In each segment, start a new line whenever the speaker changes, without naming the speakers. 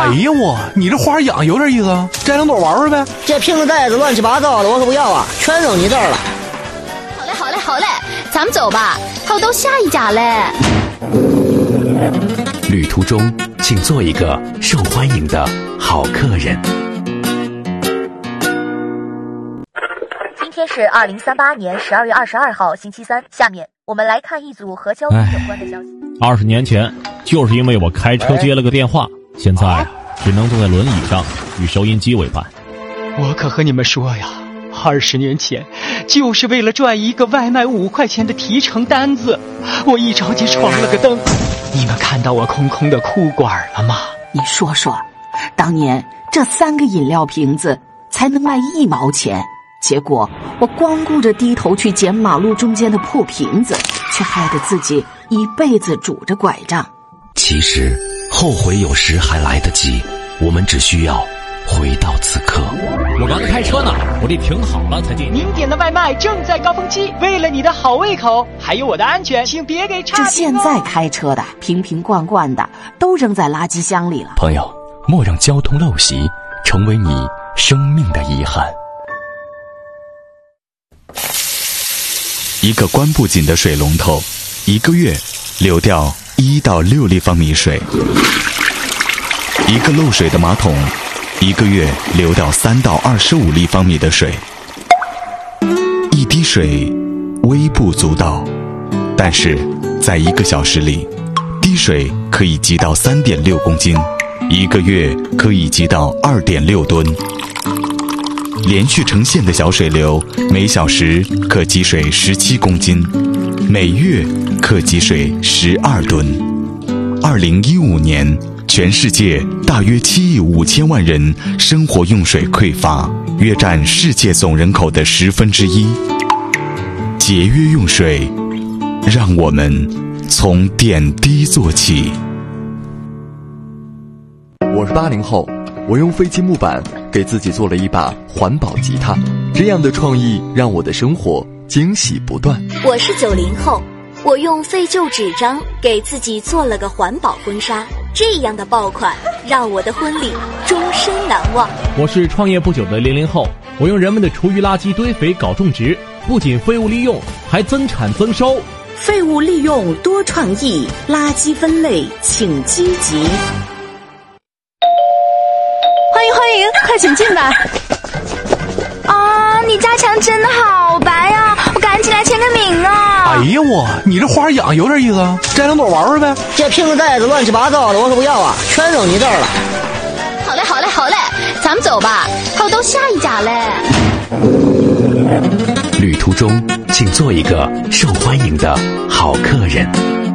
哎呀我，你这花养有点意思啊，摘两朵玩玩呗。
这瓶子袋子乱七八糟的，我可不要啊，全扔你这儿了。
好嘞，咱们走吧，还有到下一家嘞。
旅途中，请做一个受欢迎的好客人。
今天是2038年12月22号星期三，下面我们来看一组和交通有关的消息。
20年前，就是因为我开车接了个电话，现在只能坐在轮椅上与收音机为伴。
我可和你们说呀，20年前就是为了赚一个外卖5块钱的提成单子，我一着急闯了个灯。你们看到我空空的裤管了吗？
你说说，当年这3个饮料瓶子才能卖1毛钱，结果我光顾着低头去捡马路中间的破瓶子，却害得自己一辈子拄着拐杖。
其实后悔有时还来得及，我们只需要回到此刻。
我刚开车呢，我得停好了才进。
您点的外卖正在高峰期，为了你的好胃口，还有我的安全，请别给差评哦。
这现在开车的瓶瓶罐罐的都扔在垃圾箱里了。
朋友，莫让交通陋习成为你生命的遗憾。
一个关不紧的水龙头，1个月流掉1到6立方米水；一个漏水的马桶，1个月流掉3到25立方米的水。一滴水微不足道，但是在1个小时里，滴水可以积到3.6公斤，1个月可以积到2.6吨。连续成线的小水流，每小时可积水17公斤，每月可积水12吨。2015年，全世界大约7亿5千万人生活用水匮乏，约占世界总人口的1/10。节约用水，让我们从点滴做起。
我是80后，我用废弃木板给自己做了一把环保吉他，这样的创意让我的生活惊喜不断。
我是90后，我用废旧纸张给自己做了个环保婚纱，这样的爆款让我的婚礼终身难忘。
我是创业不久的00后，我用人们的厨余垃圾堆肥搞种植，不仅废物利用，还增产增收。
废物利用多创意，垃圾分类请积极。
欢迎，快请进来。啊，你家墙真的好白呀，我赶紧来签个名啊。
哎呀我，你这花养有点意思啊，摘两朵玩玩呗。
这瓶子袋子乱七八糟的，我可不要啊，全扔你这儿了。
好嘞，咱们走吧，还有到下一家嘞。
旅途中，请做一个受欢迎的好客人。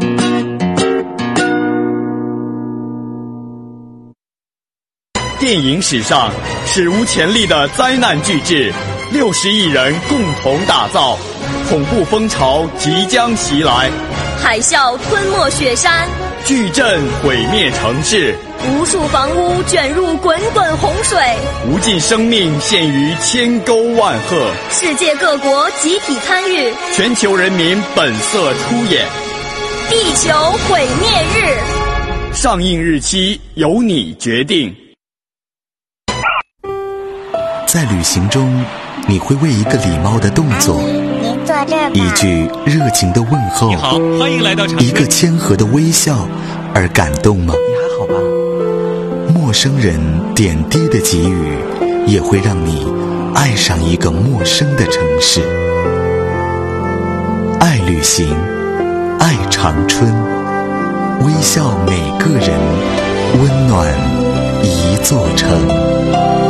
电影史上史无前例的灾难巨制，60亿人共同打造，恐怖风潮即将袭来，
海啸吞没雪山，
巨震毁灭城市，
无数房屋卷入滚滚洪水，
无尽生命陷于千沟万壑，
世界各国集体参与，
全球人民本色出演，
地球毁灭日，
上映日期由你决定。
在旅行中，你会为一个礼貌的动作，一句热情的问候，
你好，欢迎来到长
一个谦和的微笑而感动吗？
你还好吧？
陌生人点滴的给予，也会让你爱上一个陌生的城市。爱旅行，爱长春，微笑每个人，温暖一座城。